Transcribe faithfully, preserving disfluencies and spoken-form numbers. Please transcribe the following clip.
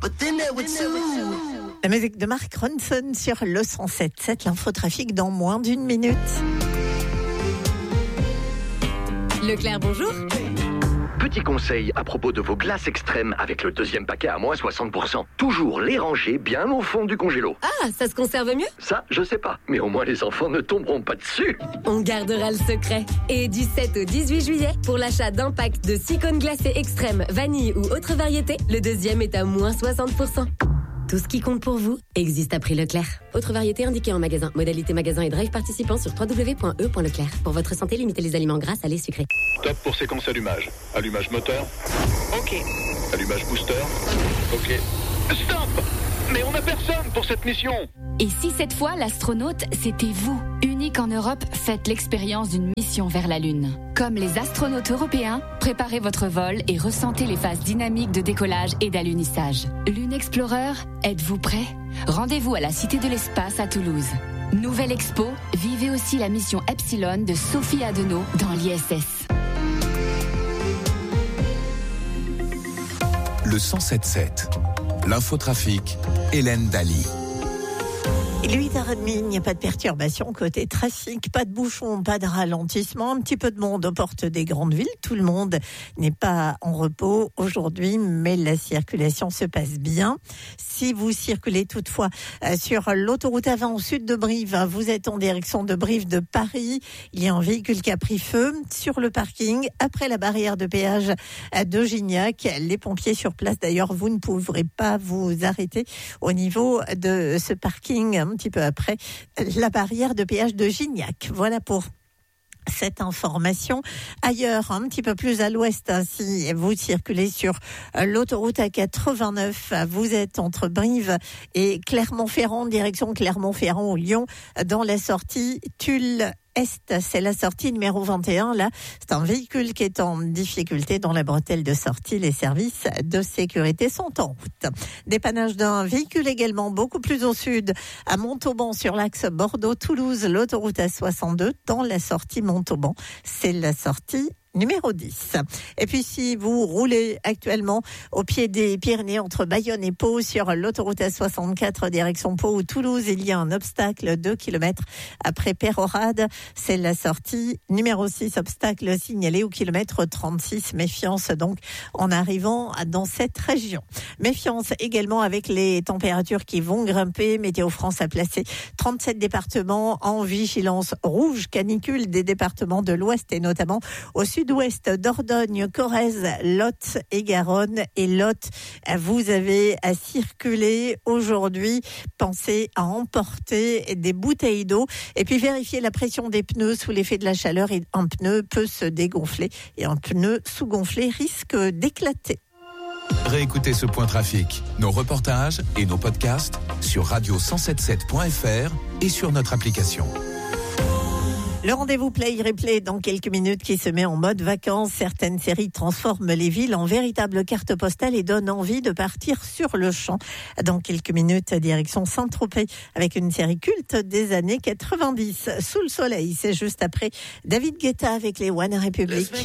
La musique de Mark Ronson sur le cent sept virgule sept, l'infotrafic dans moins d'une minute. Leclerc, bonjour. Petit conseil à propos de vos glaces extrêmes avec le deuxième paquet à moins soixante pour cent. Toujours les ranger bien au fond du congélo. Ah, ça se conserve mieux ? Ça, je sais pas. Mais au moins les enfants ne tomberont pas dessus. On gardera le secret. Et du sept au dix-huit juillet, pour l'achat d'un pack de six cônes glacés extrêmes, vanille ou autre variété, le deuxième est à moins soixante pour cent. Tout ce qui compte pour vous existe à prix Leclerc. Autre variété indiquée en magasin. Modalité magasin et drive participant sur w w w point e point leclerc. Pour votre santé, limitez les aliments gras, salés, sucrés. Top pour séquence allumage. Allumage moteur. Ok. Allumage booster. Ok. Stop! Mais on n'a personne pour cette mission. Et si cette fois l'astronaute, c'était vous? Unique en Europe, faites l'expérience d'une mission vers la Lune. Comme les astronautes européens, préparez votre vol et ressentez les phases dynamiques de décollage et d'alunissage. Lune Explorer, êtes-vous prêt? Rendez-vous à la Cité de l'Espace à Toulouse. Nouvelle expo, vivez aussi la mission Epsilon de Sophie Adenau dans l'I S S. Le cent sept virgule sept. L'infotrafic, Hélène Daly. Il est huit heures trente, il n'y a pas de perturbation côté trafic, pas de bouchons, pas de ralentissement, un petit peu de monde aux portes des grandes villes. Tout le monde n'est pas en repos aujourd'hui, mais la circulation se passe bien. Si vous circulez toutefois sur l'autoroute A vingt au sud de Brive, vous êtes en direction de Brive de Paris, il y a un véhicule qui a pris feu sur le parking après la barrière de péage de Gignac. Les pompiers sur place, d'ailleurs, vous ne pourrez pas vous arrêter au niveau de ce parking un petit peu après la barrière de péage de Gignac. Voilà pour cette information. Ailleurs, un petit peu plus à l'ouest, hein, si vous circulez sur l'autoroute A quatre-vingt-neuf, vous êtes entre Brive et Clermont-Ferrand, direction Clermont-Ferrand au Lyon, dans la sortie Tulle Est, c'est la sortie numéro vingt et un. Là, c'est un véhicule qui est en difficulté dans la bretelle de sortie. Les services de sécurité sont en route. Dépannage d'un véhicule également beaucoup plus au sud, à Montauban, sur l'axe Bordeaux-Toulouse, l'autoroute A soixante-deux, dans la sortie Montauban. C'est la sortie numéro dix. Et puis si vous roulez actuellement au pied des Pyrénées entre Bayonne et Pau sur l'autoroute A soixante-quatre direction Pau ou Toulouse, il y a un obstacle deux kilomètres après Pérorade. C'est la sortie numéro six, obstacle signalé au kilomètre trente-six. Méfiance donc en arrivant dans cette région. Méfiance également avec les températures qui vont grimper. Météo France a placé trente-sept départements en vigilance rouge canicule, des départements de l'Ouest et notamment au sud Sud-ouest, Dordogne, Corrèze, Lot et Garonne. Et Lot, vous avez à circuler aujourd'hui. Pensez à emporter des bouteilles d'eau et puis vérifier la pression des pneus sous l'effet de la chaleur. Un pneu peut se dégonfler et un pneu sous-gonflé risque d'éclater. Réécoutez ce point trafic, nos reportages et nos podcasts sur radio cent soixante-dix-sept point f r et sur notre application. Le rendez-vous Play Replay dans quelques minutes qui se met en mode vacances. Certaines séries transforment les villes en véritables cartes postales et donnent envie de partir sur le champ. Dans quelques minutes, direction Saint-Tropez avec une série culte des années quatre-vingt-dix. Sous le soleil, c'est juste après David Guetta avec les One Republic.